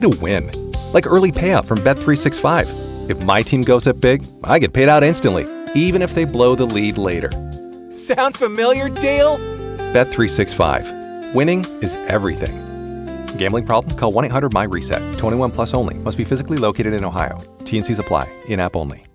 to win. Like early payout from Bet365. If my team goes up big, I get paid out instantly, even if they blow the lead later. Sound familiar, Dale? Bet365. Winning is everything. Gambling problem? Call 1-800-MY-RESET. 21 plus only. Must be physically located in Ohio. T&Cs apply. In-app only.